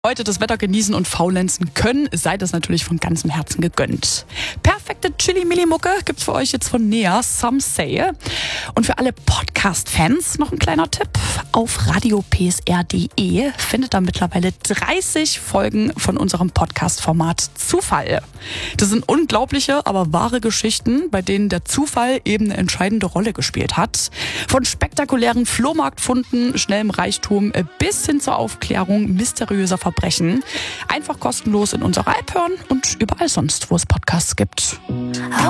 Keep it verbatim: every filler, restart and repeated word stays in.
Heute das Wetter genießen und faulenzen können, sei das natürlich von ganzem Herzen gegönnt. Perfekte Chili-Milli-Mucke gibt's für euch jetzt von Nea, Some Say. Und für alle Podcast-Fans noch ein kleiner Tipp. Auf radio p s r punkt d e findet ihr mittlerweile dreißig Folgen von unserem Podcast-Format Zufall. Das sind unglaubliche, aber wahre Geschichten, bei denen der Zufall eben eine entscheidende Rolle gespielt hat. Von spektakulären Flohmarktfunden, schnellem Reichtum bis hin zur Aufklärung mysteriöser Verbrechen. Einfach kostenlos in unserer App hören und überall sonst, wo es Podcasts gibt.